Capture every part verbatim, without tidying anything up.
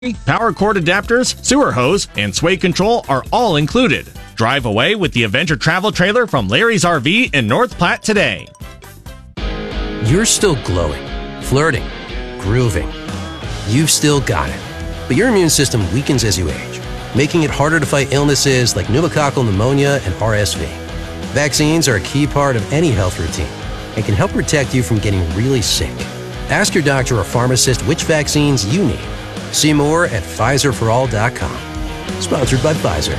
Power cord adapters, sewer hose, and sway control are all included. Drive away with the Avenger travel trailer from Larry's R V in North Platte today. You're still glowing, flirting, grooving. You've still got it. But your immune system weakens as you age, making it harder to fight illnesses like pneumococcal pneumonia and R S V. Vaccines are a key part of any health routine and can help protect you from getting really sick. Ask your doctor or pharmacist which vaccines you need. See more at Pfizer for all dot com. Sponsored by Pfizer.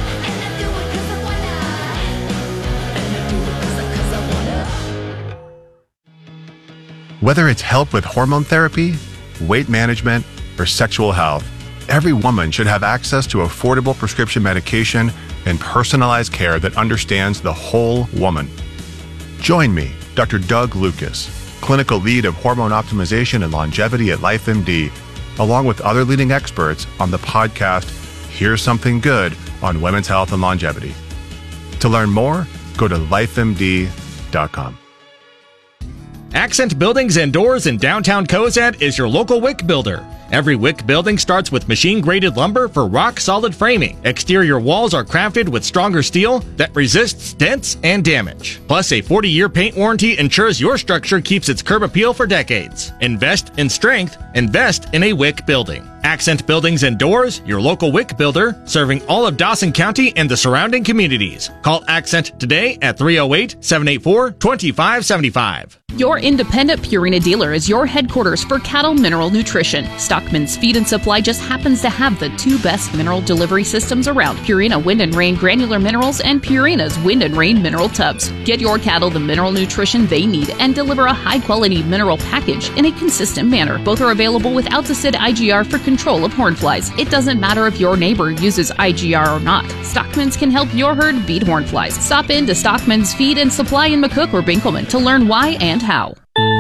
Whether it's help with hormone therapy, weight management, or sexual health, every woman should have access to affordable prescription medication and personalized care that understands the whole woman. Join me, Doctor Doug Lucas, clinical lead of hormone optimization and longevity at LifeMD, along with other leading experts on the podcast, Here's Something Good on Women's Health and Longevity. To learn more, go to life M D dot com. Accent Buildings and Doors in downtown Cozad is your local wick builder. Every wick building starts with machine-graded lumber for rock-solid framing. Exterior walls are crafted with stronger steel that resists dents and damage. Plus, a forty-year paint warranty ensures your structure keeps its curb appeal for decades. Invest in strength. Invest in a wick building. Accent Buildings and Doors, your local wick builder, serving all of Dawson County and the surrounding communities. Call Accent today at three oh eight, seven eight four, two five seven five. Your independent Purina dealer is your headquarters for cattle mineral nutrition. Stockman's Feed and Supply just happens to have the two best mineral delivery systems around, Purina Wind and Rain Granular Minerals and Purina's Wind and Rain Mineral Tubs. Get your cattle the mineral nutrition they need and deliver a high-quality mineral package in a consistent manner. Both are available with Alticid I G R for control of hornflies. It doesn't matter if your neighbor uses I G R or not. Stockman's can help your herd beat hornflies. Stop in to Stockman's Feed and Supply in McCook or Binkelman to learn why and how.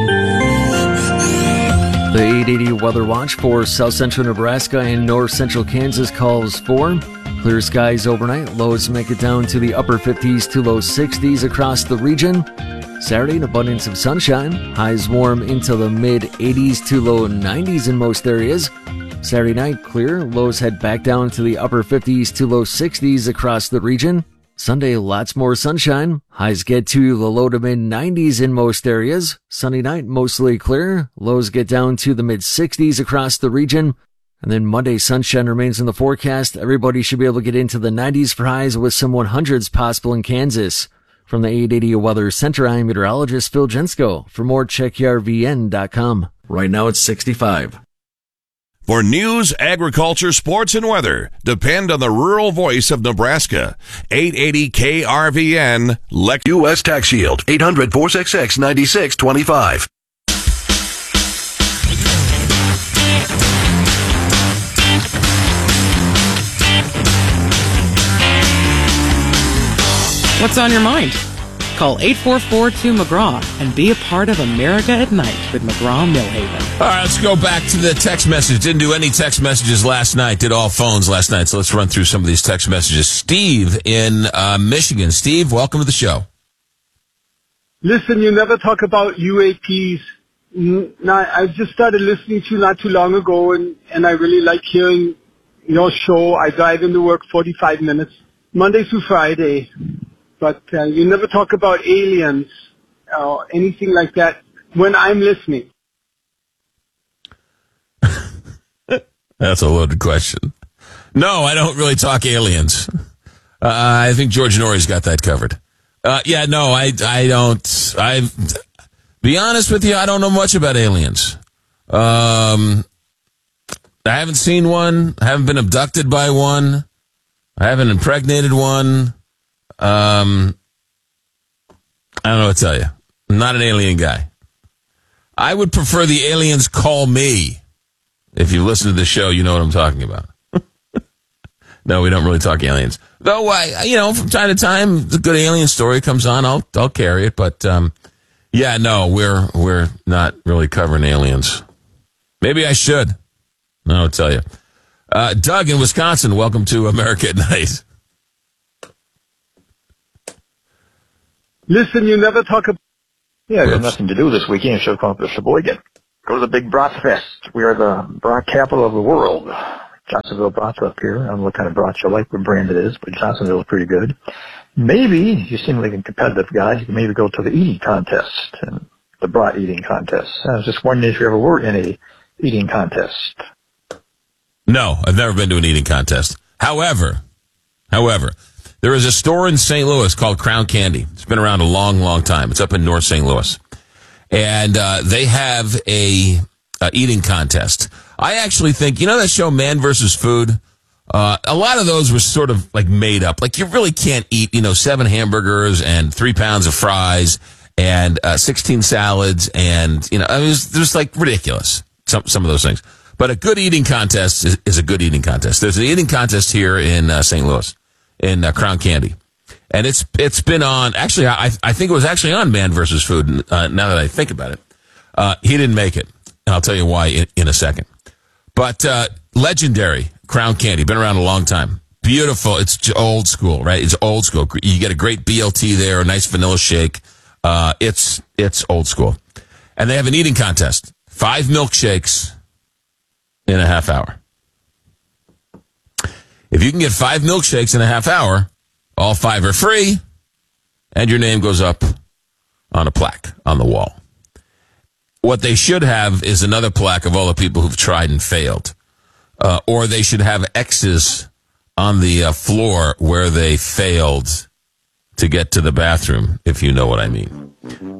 The eight eighty Weather Watch for south central Nebraska and north central Kansas calls for clear skies overnight. Lows make it down to the upper fifties to low sixties across the region. Saturday, an abundance of sunshine. Highs warm into the mid eighties to low nineties in most areas. Saturday night, clear. Lows head back down to the upper fifties to low sixties across the region. Sunday, lots more sunshine. Highs get to the low to mid nineties in most areas. Sunday night, mostly clear. Lows get down to the mid sixties across the region. And then Monday, sunshine remains in the forecast. Everybody should be able to get into the nineties for highs with some hundreds possible in Kansas. From the eight eighty Weather Center, I'm meteorologist Phil Jensko. For more, check R V N dot com. Right now, it's sixty-five. For news, agriculture, sports, and weather, depend on the rural voice of Nebraska. eight eighty K R V N, Lex- U S Tax Shield, eight hundred, four six six, nine six two five. What's on your mind? Call eight four four two McGraw and be a part of America at Night with McGraw-Millhaven. All right, let's go back to the text message. Didn't do any text messages last night. Did all phones last night. So let's run through some of these text messages. Steve in uh, Michigan. Steve, welcome to the show. Listen, you never talk about U A Ps. Now, I just started listening to you not too long ago, and, and I really like hearing your show. I drive into work forty-five minutes, Monday through Friday. But uh, you never talk about aliens or anything like that when I'm listening. That's a loaded question. No, I don't really talk aliens. Uh, I think George Norrie's got that covered. Uh, yeah, no, I, I don't. I, be honest with you, I don't know much about aliens. Um, I haven't seen one. I haven't been abducted by one. I haven't impregnated one. Um, I don't know what to tell you. I'm not an alien guy. I would prefer the aliens call me. If you listen to the show, you know what I'm talking about. No, we don't really talk aliens. Though, I, you know, from time to time, the good alien story comes on. I'll, I'll carry it. But, um, yeah, no, we're, we're not really covering aliens. Maybe I should. No, I'll tell you. Uh, Doug in Wisconsin, welcome to America at Night. Listen, you never talk about... Yeah, I got nothing to do this weekend. I should come up to Sheboygan. Go to the big Brat Fest. We are the Brat capital of the world. Johnsonville brats up here. I don't know what kind of brats you like, what brand it is, but Johnsonville is pretty good. Maybe, you seem like a competitive guy, you can maybe go to the eating contest, and the brat eating contest. I was just wondering if you ever were in a eating contest. No, I've never been to an eating contest. However, however, there is a store in Saint Louis called Crown Candy. It's been around a long, long time. It's up in North Saint Louis. And uh, they have a, a eating contest. I actually think, you know that show Man versus Food? Uh, a lot of those were sort of like made up. Like you really can't eat, you know, seven hamburgers and three pounds of fries and uh, sixteen salads and, you know, it was just like ridiculous, some some of those things. But a good eating contest is, is a good eating contest. There's an eating contest here in uh, Saint Louis, in uh, Crown Candy. And it's it's been on, actually, I I think it was actually on Man versus Food, uh, now that I think about it. Uh, he didn't make it, and I'll tell you why in, in a second. But uh, legendary Crown Candy, been around a long time. Beautiful. It's old school, right? It's old school. You get a great B L T there, a nice vanilla shake. Uh, it's it's old school. And they have an eating contest. Five milkshakes in a half hour. If you can get five milkshakes in a half hour, all five are free, and your name goes up on a plaque on the wall. What they should have is another plaque of all the people who've tried and failed. Uh, or they should have X's on the uh, floor where they failed to get to the bathroom, if you know what I mean.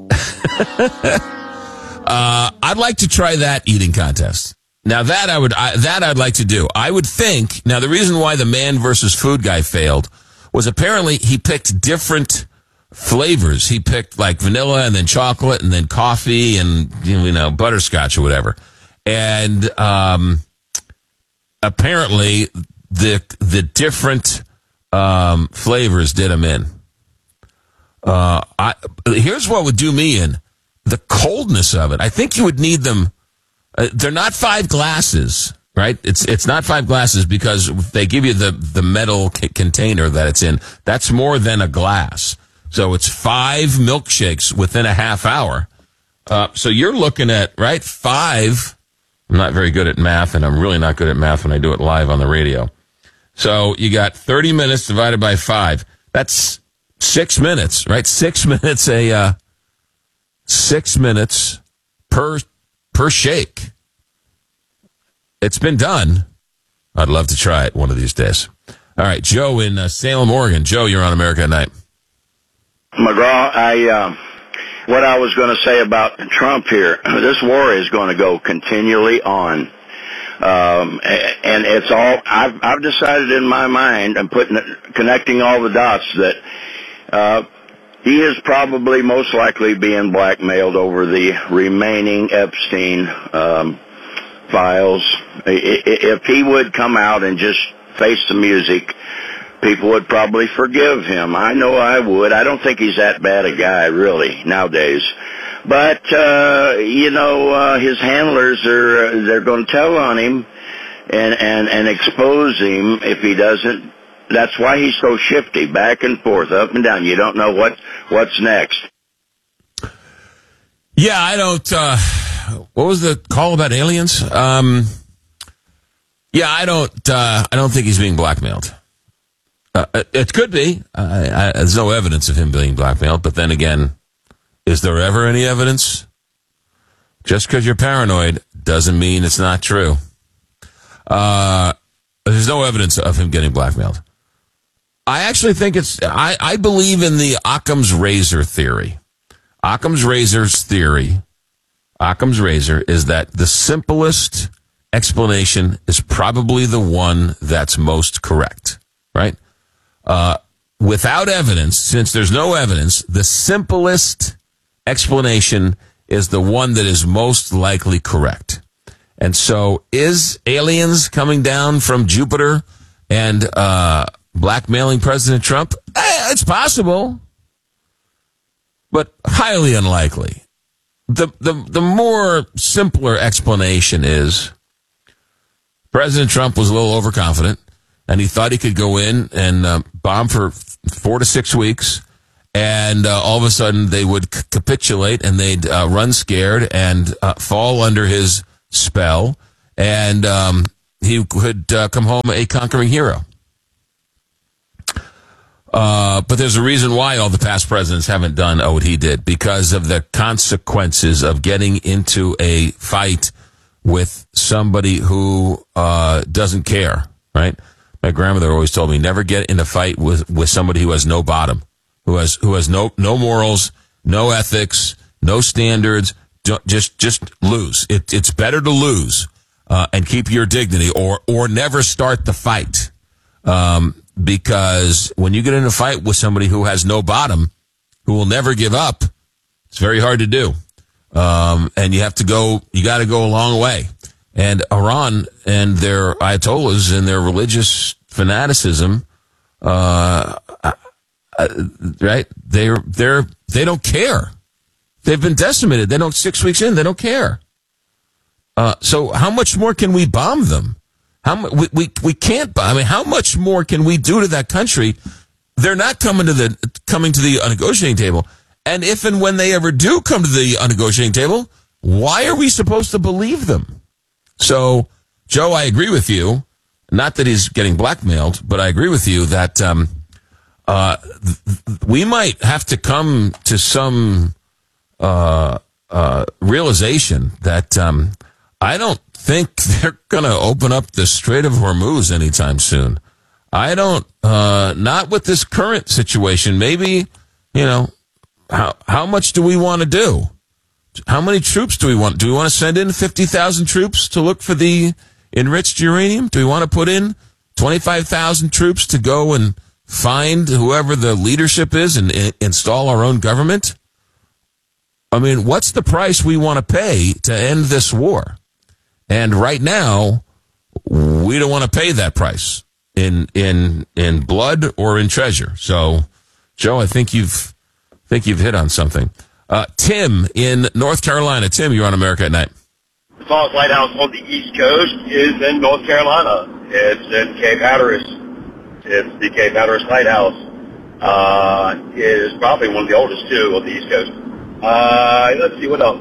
uh, I'd like to try that eating contest. Now that I would, I, that I'd like to do. I would think, now the reason why the Man versus Food guy failed was apparently he picked different flavors. He picked like vanilla and then chocolate and then coffee and, you know, butterscotch or whatever. And, um, apparently the, the different, um, flavors did him in. Uh, I, here's what would do me in. The coldness of it. I think you would need them. Uh, they're not five glasses, right? It's it's not five glasses because they give you the, the metal c- container that it's in. That's more than a glass. So it's five milkshakes within a half hour. Uh, so you're looking at, right, five. I'm not very good at math, and I'm really not good at math when I do it live on the radio. So you got thirty minutes divided by five. That's six minutes, right? Six minutes a uh, six minutes per per shake. It's been done. I'd love to try it one of these days. All right, Joe in uh, Salem, Oregon. Joe, you're on America at Night. McGraw, I uh, what I was going to say about Trump here, this war is going to go continually on. Um, and it's all, I've, I've decided in my mind, I'm putting it, connecting all the dots, that uh, he is probably most likely being blackmailed over the remaining Epstein um, files. If he would come out and just face the music, people would probably forgive him. I know I would. I don't think he's that bad a guy, really, nowadays. But, uh, you know, uh, his handlers are, uh, they're going to tell on him and, and, and expose him if he doesn't. That's why he's so shifty, back and forth, up and down. You don't know what, what's next. Yeah, I don't, uh, what was the call about aliens? Um, yeah, I don't, uh, I don't think he's being blackmailed. Uh, it could be. I, I, there's no evidence of him being blackmailed, but then again, is there ever any evidence? Just because you're paranoid doesn't mean it's not true. Uh, there's no evidence of him getting blackmailed. I actually think it's, I, I believe in the Occam's razor theory. Occam's razor's theory, Occam's razor, is that the simplest explanation is probably the one that's most correct, right? Uh, without evidence, since there's no evidence, the simplest explanation is the one that is most likely correct. And so is aliens coming down from Jupiter and uh, blackmailing President Trump? Eh, it's possible, but highly unlikely. The, the, the more simpler explanation is President Trump was a little overconfident, and he thought he could go in and uh, bomb for four to six weeks, and uh, all of a sudden they would c- capitulate and they'd uh, run scared and uh, fall under his spell, and um, he could uh, come home a conquering hero. Uh, but there's a reason why all the past presidents haven't done what he did, because of the consequences of getting into a fight with somebody who uh, doesn't care, right? My grandmother always told me, never get in a fight with, with somebody who has no bottom, who has who has no no morals, no ethics, no standards. Don't, just just lose. It, it's better to lose uh, and keep your dignity, or or never start the fight. Um, because when you get in a fight with somebody who has no bottom, who will never give up, it's very hard to do. Um, and you have to go, you got to go a long way. And Iran and their Ayatollahs and their religious fanaticism, uh, uh, right? They're, they're, they don't care. They've been decimated. They don't, six weeks in, they don't care. Uh, so how much more can we bomb them? How we, we, we can't bomb. I mean, how much more can we do to that country? They're not coming to the, coming to the negotiating table. And if and when they ever do come to the negotiating table, why are we supposed to believe them? So, Joe, I agree with you. Not that he's getting blackmailed, but I agree with you that um, uh, th- we might have to come to some uh, uh, realization that um, I don't think they're going to open up the Strait of Hormuz anytime soon. I don't, uh, not with this current situation. Maybe, you know, how how much do we want to do? How many troops do we want? Do we want to send in fifty thousand troops to look for the enriched uranium? Do we want to put in twenty-five thousand troops to go and find whoever the leadership is and, and install our own government? I mean, what's the price we want to pay to end this war? And right now, we don't want to pay that price in in in blood or in treasure. So, Joe, I think you've I think you've hit on something. Uh, Tim in North Carolina. Tim, you're on America at Night. The tallest lighthouse on the East Coast is in North Carolina. It's in Cape Hatteras. It's the Cape Hatteras Lighthouse. Uh, it is probably one of the oldest, too, on the East Coast. Uh, let's see, what else?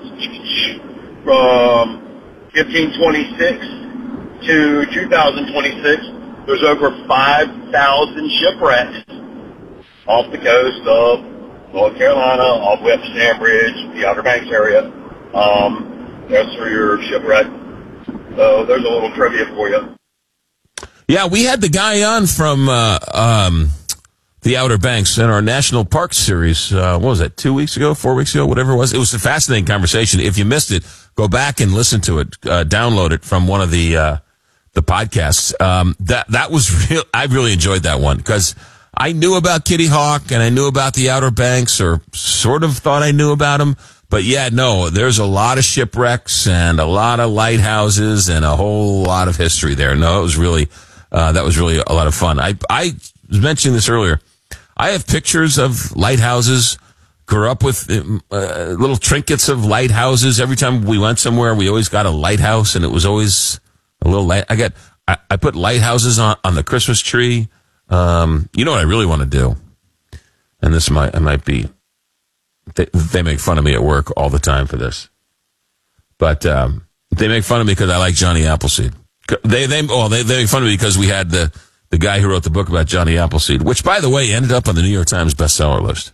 From fifteen twenty-six to two thousand twenty-six, there's over five thousand shipwrecks off the coast of North Carolina, all the way up to Sandbridge, the Outer Banks area. Um, that's for your shipwreck. So there's a little trivia for you. Yeah, we had the guy on from uh, um, the Outer Banks in our National Park series. Uh, what was that, two weeks ago, four weeks ago, whatever it was? It was a fascinating conversation. If you missed it, go back and listen to it. Uh, download it from one of the uh, the podcasts. Um, that that was real. I really enjoyed that one because I knew about Kitty Hawk and I knew about the Outer Banks, or sort of thought I knew about them. But yeah, no, there's a lot of shipwrecks and a lot of lighthouses and a whole lot of history there. No, it was really uh, that was really a lot of fun. I I was mentioning this earlier. I have pictures of lighthouses. Grew up with uh, little trinkets of lighthouses. Every time we went somewhere, we always got a lighthouse, and it was always a little light. I got I, I put lighthouses on, on the Christmas tree. Um, you know what I really want to do, and this might I might be. They, they make fun of me at work all the time for this, but um, they make fun of me because I like Johnny Appleseed. They they well they they make fun of me because we had the the guy who wrote the book about Johnny Appleseed, which, by the way, ended up on the New York Times bestseller list.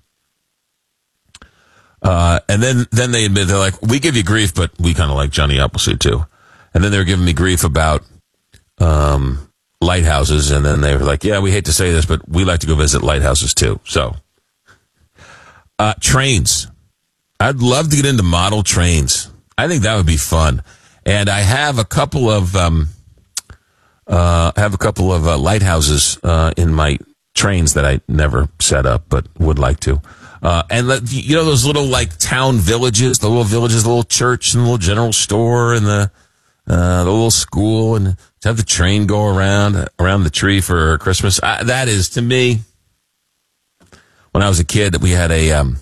Uh, and then, then they admit, they're like, we give you grief, but we kind of like Johnny Appleseed too. And then they were giving me grief about, um, lighthouses. And then they were like, yeah, we hate to say this, but we like to go visit lighthouses too. So, uh, trains. I'd love to get into model trains. I think that would be fun. And I have a couple of, um, uh, I have a couple of, uh, lighthouses, uh, in my trains that I never set up, but would like to. Uh, and let, you know, those little like town villages, the little villages, the little church and the little general store and the, uh, the little school, and to have the train go around, around the tree for Christmas. I, that is, to me, when I was a kid, we had a, um,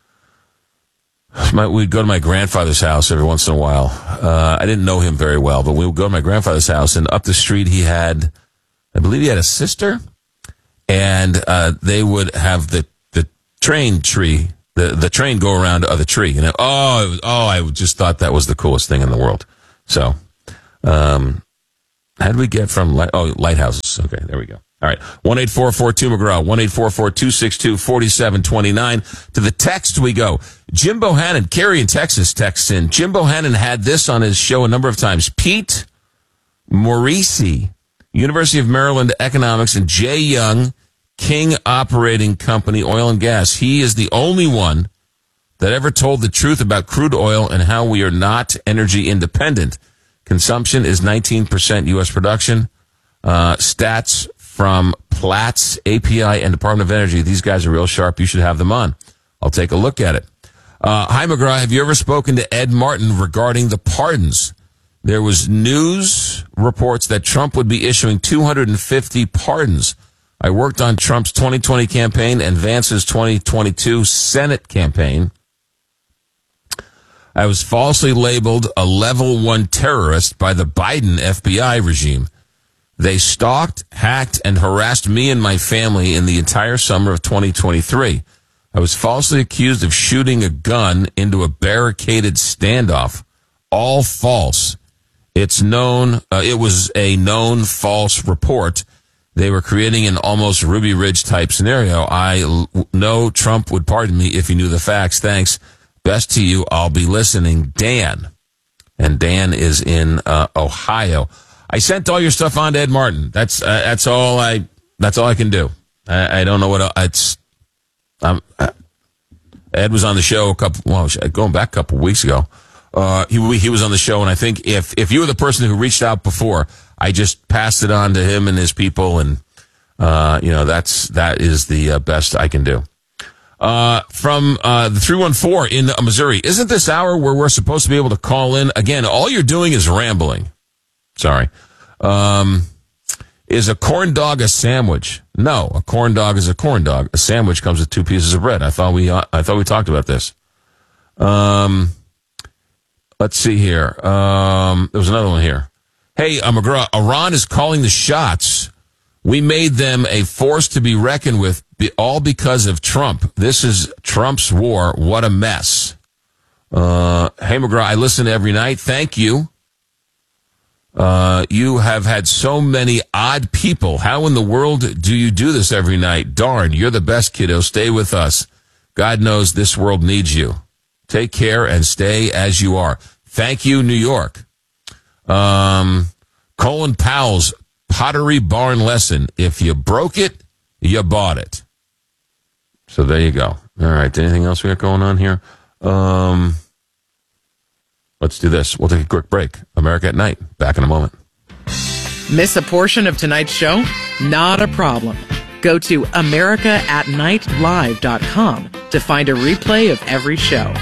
my, we'd go to my grandfather's house every once in a while. Uh, I didn't know him very well, but we would go to my grandfather's house, and up the street he had, I believe he had a sister, and, uh, they would have the, train tree, the, the train go around the tree. And it, oh, it was, oh, I just thought that was the coolest thing in the world. So, um, how did we get from, light, oh, lighthouses. Okay, there we go. All right, one eight four four two McGraw, one eight four four two six two four seven two nine. To the text we go. Jim Bohannon, Kerry in Texas texts in. Jim Bohannon had this on his show a number of times. Pete Morisi, University of Maryland Economics, and Jay Young, King Operating Company, Oil and Gas. He is the only one that ever told the truth about crude oil and how we are not energy independent. Consumption is nineteen percent U S production. Uh, stats from Platts, A P I, and Department of Energy. These guys are real sharp. You should have them on. I'll take a look at it. Uh, hi, McGraw. Have you ever spoken to Ed Martin regarding the pardons? There was news reports that Trump would be issuing two hundred fifty pardons. I worked on Trump's twenty twenty campaign and Vance's twenty twenty-two Senate campaign. I was falsely labeled a level one terrorist by the Biden F B I regime. They stalked, hacked, and harassed me and my family in the entire summer of twenty twenty-three. I was falsely accused of shooting a gun into a barricaded standoff. All false. It's known, uh, it was a known false report. They were creating an almost Ruby Ridge type scenario. I l- know Trump would pardon me if he knew the facts. Thanks. Best to you. I'll be listening. Dan. And Dan is in uh, Ohio. I sent all your stuff on to Ed Martin. That's uh, that's all I that's all I can do. I, I don't know what else. It's um, uh, Ed was on the show a couple well going back a couple weeks ago. Uh, he he was on the show, and I think if if you were the person who reached out before, I just passed it on to him and his people, and uh, you know that's that is the uh, best I can do. Uh, from uh, the three one four in Missouri, isn't this hour where we're supposed to be able to call in? Again, all you're doing is rambling. Sorry. Um, is a corn dog a sandwich? No, a corn dog is a corn dog. A sandwich comes with two pieces of bread. I thought we uh, I thought we talked about this. Um, let's see here. Um, there was another one here. Hey, uh, McGraw, Iran is calling the shots. We made them a force to be reckoned with, be, all because of Trump. This is Trump's war. What a mess. Uh, hey, McGraw, I listen every night. Thank you. Uh, you have had so many odd people. How in the world do you do this every night? Darn, you're the best, kiddo. Stay with us. God knows this world needs you. Take care and stay as you are. Thank you, New York. Um, Colin Powell's Pottery Barn lesson. If you broke it, you bought it. So there you go. All right. Anything else we got going on here? Um, let's do this. We'll take a quick break. America at Night. Back in a moment. Miss a portion of tonight's show? Not a problem. Go to america at night live dot com to find a replay of every show.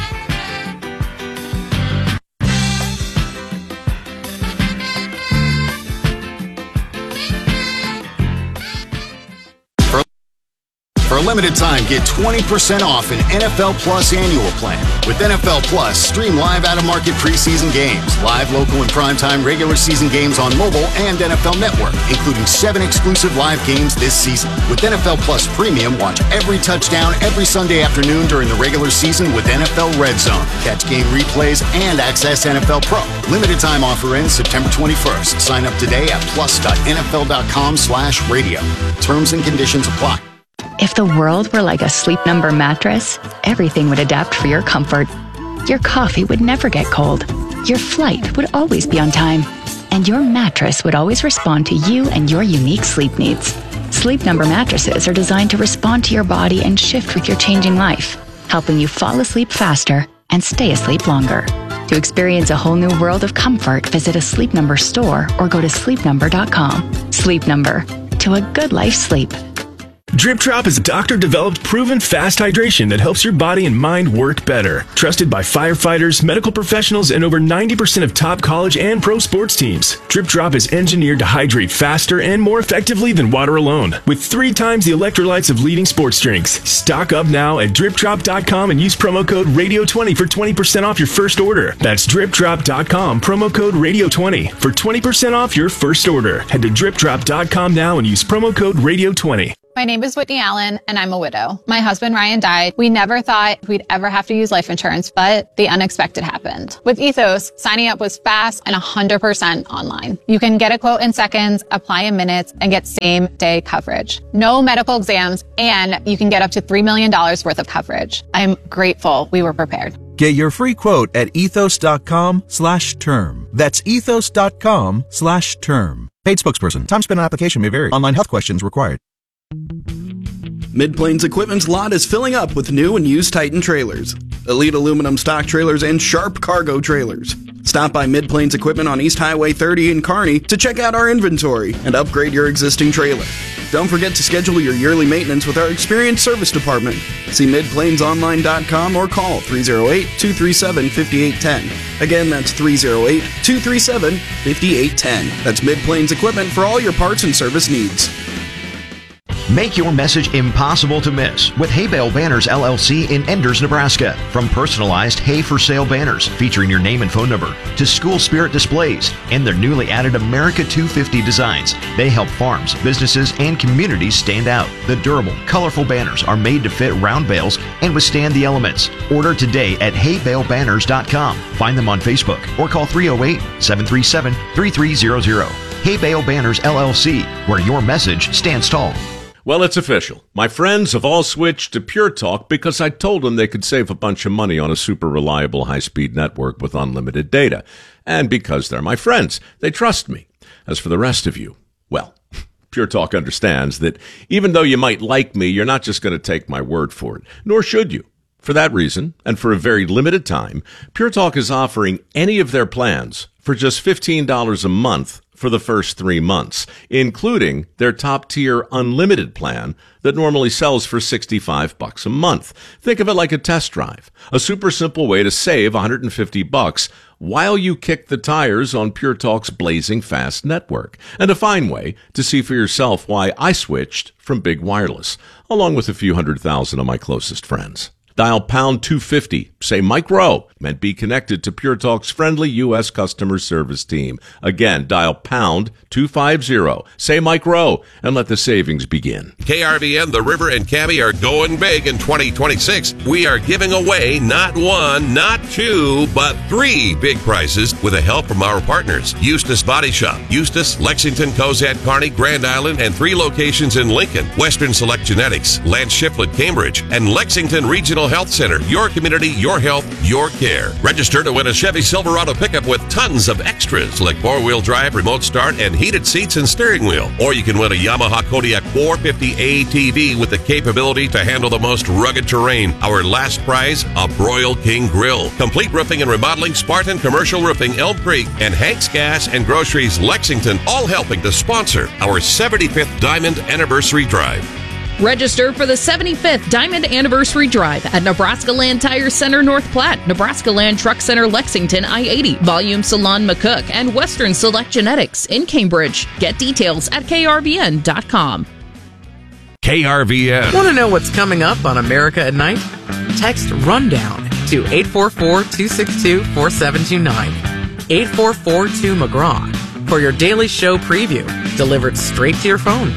For a limited time, get twenty percent off an N F L Plus annual plan. With N F L Plus, stream live out-of-market preseason games, live local and primetime regular season games on mobile and N F L Network, including seven exclusive live games this season. With N F L Plus Premium, watch every touchdown every Sunday afternoon during the regular season with N F L Red Zone. Catch game replays and access N F L Pro. Limited time offer ends September twenty-first. Sign up today at plus dot N F L dot com slash radio. Terms and conditions apply. If the world were like a Sleep Number mattress, everything would adapt for your comfort. Your coffee would never get cold. Your flight would always be on time. And your mattress would always respond to you and your unique sleep needs. Sleep Number mattresses are designed to respond to your body and shift with your changing life, helping you fall asleep faster and stay asleep longer. To experience a whole new world of comfort, visit a Sleep Number store or go to sleep number dot com. Sleep Number. To a good life sleep. Drip Drop is a doctor-developed, proven fast hydration that helps your body and mind work better. Trusted by firefighters, medical professionals, and over ninety percent of top college and pro sports teams. Drip Drop is engineered to hydrate faster and more effectively than water alone, with three times the electrolytes of leading sports drinks. Stock up now at drip drop dot com and use promo code radio twenty for twenty percent off your first order. That's drip drop dot com, promo code radio twenty for twenty percent off your first order. Head to drip drop dot com now and use promo code radio twenty. My name is Whitney Allen, and I'm a widow. My husband, Ryan, died. We never thought we'd ever have to use life insurance, but the unexpected happened. With Ethos, signing up was fast and one hundred percent online. You can get a quote in seconds, apply in minutes, and get same-day coverage. No medical exams, and you can get up to three million dollars worth of coverage. I'm grateful we were prepared. Get your free quote at ethos.com slash term. That's ethos.com slash term. Paid spokesperson. Time spent on application may vary. Online health questions required. Mid-Plains Equipment's lot is filling up with new and used Titan trailers, Elite aluminum stock trailers, and Sharp cargo trailers. Stop by Mid-Plains Equipment on East Highway thirty in Kearney to check out our inventory and upgrade your existing trailer. Don't forget to schedule your yearly maintenance with our experienced service department. See mid plains online dot com or call three oh eight, two three seven, five eight one zero. Again, that's three oh eight, two three seven, five eight one zero. That's Mid-Plains Equipment for all your parts and service needs. Make your message impossible to miss with Hay Bale Banners L L C in Enders, Nebraska. From personalized hay for sale banners featuring your name and phone number to school spirit displays and their newly added America two fifty designs, they help farms, businesses, and communities stand out. The durable, colorful banners are made to fit round bales and withstand the elements. Order today at hay bale banners dot com. Find them on Facebook or call three oh eight, seven three seven, three three zero zero. Hay Bale Banners L L C, where your message stands tall. Well, it's official. My friends have all switched to Pure Talk because I told them they could save a bunch of money on a super reliable high-speed network with unlimited data. And because they're my friends, they trust me. As for the rest of you, well, Pure Talk understands that even though you might like me, you're not just going to take my word for it, nor should you. For that reason, and for a very limited time, Pure Talk is offering any of their plans for just fifteen dollars a month for the first three months, including their top-tier unlimited plan that normally sells for sixty-five bucks a month. Think of it like a test drive, a super simple way to save one hundred fifty bucks while you kick the tires on Pure Talk's blazing fast network, and a fine way to see for yourself why I switched from Big Wireless, along with a few hundred thousand of my closest friends. Dial pound two fifty, say Mike Rowe, and be connected to Pure Talk's friendly U S customer service team. Again, dial pound two fifty, say Mike Rowe, and let the savings begin. K R V N, The River, and Cabby are going big in twenty twenty-six. We are giving away not one, not two, but three big prizes with the help from our partners. Eustis Body Shop, Eustis, Lexington, Cozad, Kearney, Grand Island, and three locations in Lincoln. Western Select Genetics, Lance Shiflett, Cambridge, and Lexington Regional Health Center. Your community, your health, your care. Register to win a Chevy Silverado pickup with tons of extras like four-wheel drive, remote start, and heated seats and steering wheel. Or you can win a Yamaha Kodiak four fifty A T V with the capability to handle the most rugged terrain. Our last prize, a Broil King Grill. Complete roofing and remodeling, Spartan Commercial Roofing, Elm Creek, and Hank's Gas and Groceries, Lexington, all helping to sponsor our seventy-fifth Diamond Anniversary Drive. Register for the seventy-fifth Diamond Anniversary Drive at Nebraska Land Tire Center North Platte, Nebraska Land Truck Center Lexington I eighty, Volume Salon McCook, and Western Select Genetics in Cambridge. Get details at K R V N dot com. K R V N. Want to know what's coming up on America at Night? Text RUNDOWN to eight four four, two six two, four seven two nine. eight four four two McGraw for your daily show preview, delivered straight to your phone.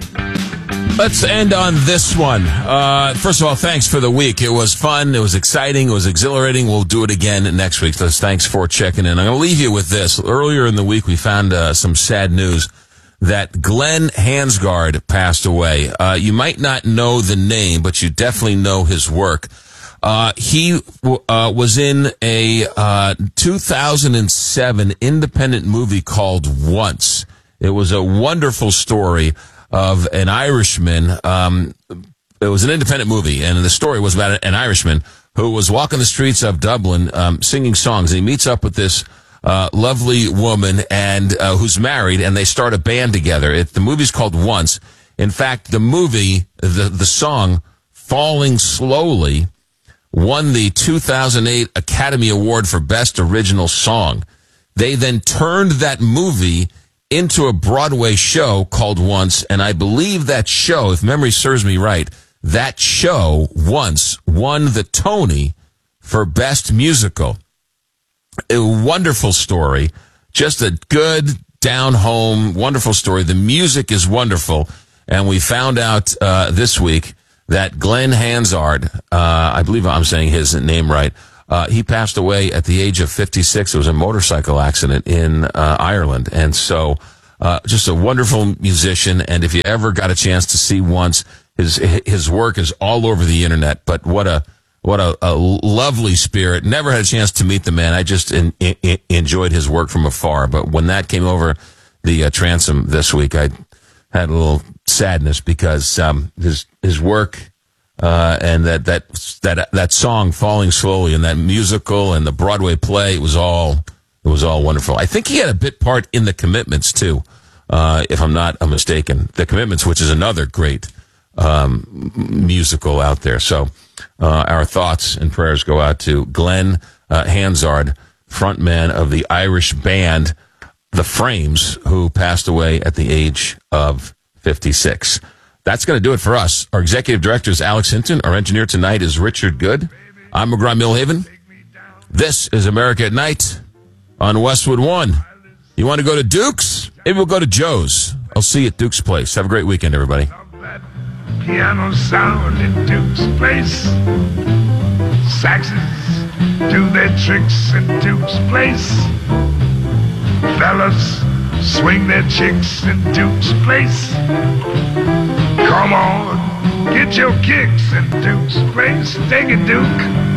Let's end on this one. Uh, first of all, thanks for the week. It was fun. It was exciting. It was exhilarating. We'll do it again next week. So thanks for checking in. I'm going to leave you with this. Earlier in the week, we found uh, some sad news that Glenn Hansgard passed away. Uh, you might not know the name, but you definitely know his work. Uh, he uh, was in a uh, two thousand seven independent movie called Once. It was a wonderful story of an Irishman. Um, it was an independent movie, and the story was about an Irishman who was walking the streets of Dublin, um, singing songs, and he meets up with this uh, lovely woman and uh, who's married, and they start a band together. It, the movie's called Once. In fact, the movie, the the song "Falling Slowly" won the two thousand eight Academy Award for Best Original Song. They then turned that movie into a Broadway show called Once, and I believe that show, if memory serves me right, that show, Once, won the Tony for Best Musical. A wonderful story. Just a good, down-home, wonderful story. The music is wonderful. And we found out uh, this week that Glenn Hansard, uh, I believe I'm saying his name right, uh, he passed away at the age of fifty-six. It was a motorcycle accident in uh, Ireland. And so uh, just a wonderful musician. And if you ever got a chance to see once, his his work is all over the internet. But what a what a, a lovely spirit. Never had a chance to meet the man. I just in, in, enjoyed his work from afar. But when that came over the uh, transom this week, I had a little sadness because um, his his work uh, and that that that that song "Falling Slowly" and that musical and the Broadway play, it was all it was all wonderful. I think he had a bit part in The Commitments too, uh, if I'm not mistaken. The Commitments, which is another great um, musical out there. So uh, our thoughts and prayers go out to Glenn uh, Hansard, frontman of the Irish band The Frames, who passed away at the age of fifty-six. That's going to do it for us. Our executive director is Alex Hinton. Our engineer tonight is Richard Good. I'm McGraw Millhaven. This is America at Night on Westwood One. You want to go to Duke's? Maybe we'll go to Joe's. I'll see you at Duke's Place. Have a great weekend, everybody. Piano sound in Duke's Place. Saxes do their tricks in Duke's Place. Fellas swing their chicks in Duke's Place. Come on, get your kicks in Duke's Place. Take it, Duke.